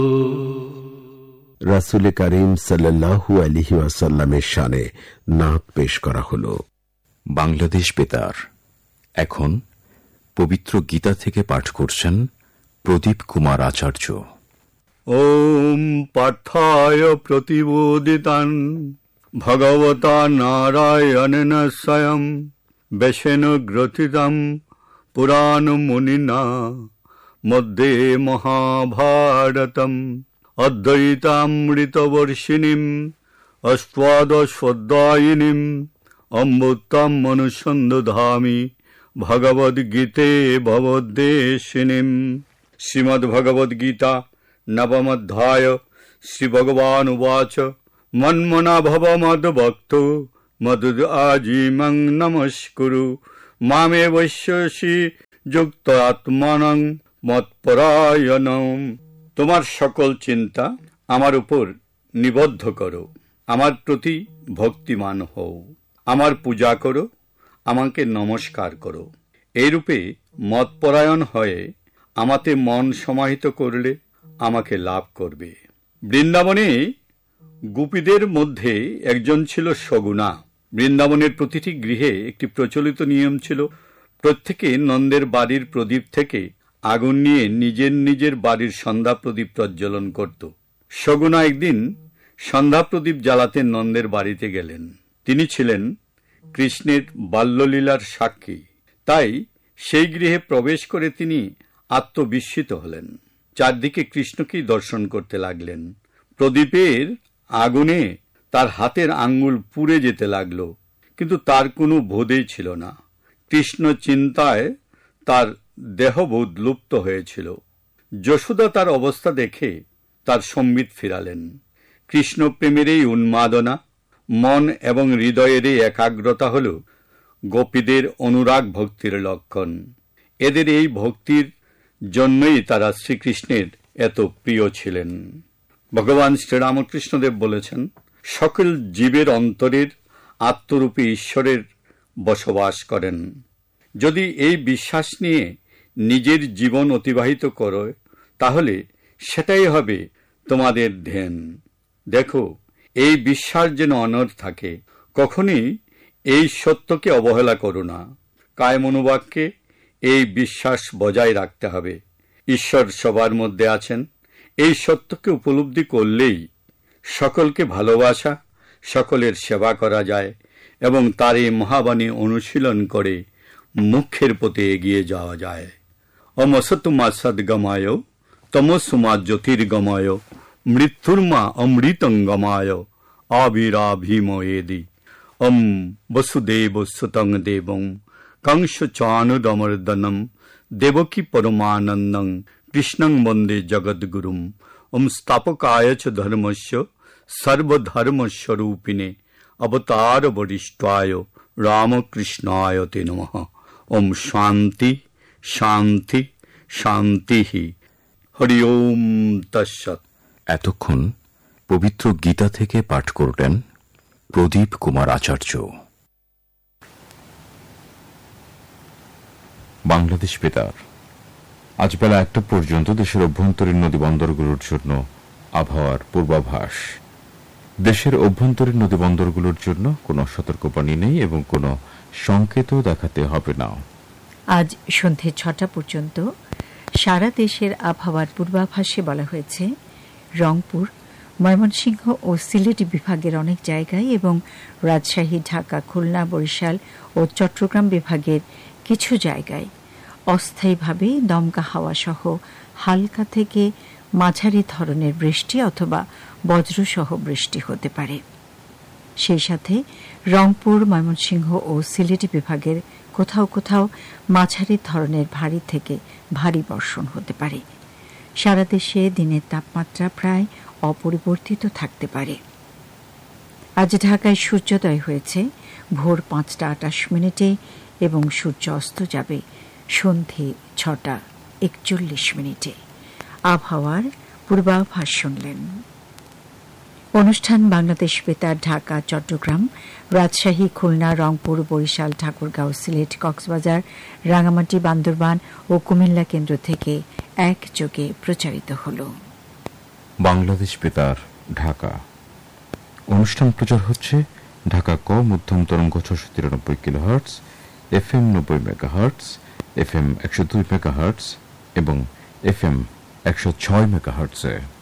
রাসূল করিম সাল্লাল্লাহু আলাইহি ওয়াসাল্লামের শানে নাত পেশ করা হলো। বাংলাদেশ বেতার এখন পবিত্র গীতা থেকে পাঠ করছেন প্রদীপ কুমার আচার্য। ওম পার্থায় প্রতিবোদিতান ভগবতা নারায়ণেন স্বয়ং বেশেন গ্রথিতম পুরাণ মুনিনা মধ্যে মহাভারতম অদ্বৈতামৃতবর্ষিণীম অষ্টাদশোধ্যায়িনীম অমৃতম অনুসন্ধামি ভগবদ্গীতে ভগবদ্দেশিনীম। শ্রীমদ্ভগবদ্গীতা নবমোধ্যায়। শ্রীভগবানুবাচ মন্মনা ভব মদ্ভক্তো মদ্আজীমং নমস্কুরু মামেবৈশ্যসি যুক্তাত্মানং মৎপরায়ণম। তোমার সকল চিন্তা আমার উপর নিবদ্ধ করো, আমার প্রতি ভক্তিমান হও, আমার পূজা করো, আমাকে নমস্কার করো। এইরূপে মৎপরায়ণ হয়ে আমাতে মন সমাহিত করলে আমাকে লাভ করবে। বৃন্দাবনে গোপীদের মধ্যে একজন ছিল সগুণা। বৃন্দাবনের প্রতিটি গৃহে একটি প্রচলিত নিয়ম ছিল, প্রত্যেকে নন্দের বাড়ির প্রদীপ থেকে আগুন নিয়ে নিজের নিজের বাড়ির সন্ধ্যা প্রদীপ প্রজ্বলন করত। সগুণা একদিন সন্ধ্যা প্রদীপ জ্বালাতে নন্দের বাড়িতে গেলেন। তিনি ছিলেন কৃষ্ণের বাল্যলীলার সাক্ষী, তাই সেই গৃহে প্রবেশ করে তিনি আত্মবিস্মিত হলেন। চারদিকে কৃষ্ণকেই দর্শন করতে লাগলেন। প্রদীপের আগুনে তার হাতের আঙ্গুল পুড়ে যেতে লাগল, কিন্তু তার কোনো বোধই ছিল না। কৃষ্ণ চিন্তায় তার দেহবোধ লুপ্ত হয়েছিল। যশোদা তার অবস্থা দেখে তার সম্বিত ফিরালেন। কৃষ্ণ প্রেমের এই উন্মাদনা, মন এবং হৃদয়ের এই একাগ্রতা হল গোপীদের অনুরাগ ভক্তির লক্ষণ। এদের এই ভক্তির জন্যই তারা শ্রীকৃষ্ণের এত প্রিয় ছিলেন। ভগবান শ্রীরামকৃষ্ণদেব বলেছেন, সকল জীবের অন্তরের আত্মরূপী ঈশ্বরের বসবাস করেন। যদি এই বিশ্বাস নিয়ে নিজের জীবন অতিবাহিত করো, তাহলে সেটাই হবে তোমাদের ধ্যান। দেখো, এই বিশ্বাস যেন অনড় থাকে। কখনই এই সত্যকে অবহেলা করো না। কায় মনোবাক্যে এই বিশ্বাস বজায় রাখতে হবে। ঈশ্বর সবার মধ্যে আছেন, এই সত্যকে উপলব্ধি করলেই সকলকে ভালোবাসা, সকলের সেবা করা যায় এবং তার এই মহাবাণী অনুশীলন করে মুখ্যের পথে এগিয়ে যাওয়া যায়। অমসতুমা সদ্গমায় তমসুমা জ্যোতির্গময় মৃত্যুর্মা অমৃতঙ্গমায় আবিরাভিময়েদি। ওম বসুদেব সুতং দেবং কংসচানুদমর্দনম দেবকী পরমানন্দং কৃষ্ণং বন্দে জগদ্গুরুম। ওম স্থাপকায় চ ধর্মস্য সর্বধর্মস্বরূপিণে অবতার বরিষ্ঠায় রামকৃষ্ণায় তে নমঃ। ওম শান্তি শান্তি শান্তি। হরি ওম তৎসৎ। এতক্ষণ পবিত্র গীতা থেকে পাঠ করলেন প্রদীপ কুমার আচার্য। বাংলাদেশ বেতার আজ বেলা 1টা পর্যন্ত দেশের অভ্যন্তরীণ নদী বন্দরগুলোর জন্য আবহাওয়ার পূর্বাভাস। দেশের অভ্যন্তরীণ নদী বন্দরগুলোর জন্য কোনো সতর্কবাণী নেই এবং কোনো সংকেতও দেখাতে হবে না। আজ সন্ধে 6টা পর্যন্ত সারা দেশের আবহাওয়ার পূর্বাভাসে বলা হয়েছে, রংপুর, ময়মনসিংহ ও সিলেট বিভাগের অনেক জায়গায় এবং রাজশাহী, ঢাকা, খুলনা, বরিশাল ও চট্টগ্রাম বিভাগের কিছু জায়গায় অস্থায়ীভাবে দমকা হাওয়া সহ হালকা থেকে মাঝারি ধরনের বৃষ্টি অথবা বজ্রসহ বৃষ্টি হতে পারে। সেই সাথে রংপুর, ময়মনসিংহ ও সিলেট বিভাগের কোথাও কোথাও মাঝারি ধরনের ভারী থেকে ভারী বর্ষণ হতে পারে। সারা দেশে দিনের তাপমাত্রা প্রায় অপরিবর্তিত থাকতে পারে। আজ ঢাকায় সূর্যোদয় হয়েছে ভোর 5:28 এবং সূর্য অস্ত যাবে সন্ধে 6:41। আবহাওয়ার পূর্বাভাস শুনলেন। অনুষ্ঠান বাংলাদেশ বেতার ঢাকা, চট্টগ্রাম, রাজশাহী, খুলনা, রংপুর, বরিশাল, ঠাকুরগাঁও, সিলেট, কক্সবাজার, রাঙামাটি, বান্দরবান ও কুমিল্লা কেন্দ্র থেকে একযোগে প্রচারিত হল। বাংলাদেশ বেতার ঢাকা। অনুষ্ঠান প্রচার হচ্ছে ঢাকা ক মধ্যম তরঙ্গ 693 kilohertz, FM 90 megahertz, FM 102 megahertz এবং FM 106 মেগাহার্টজে।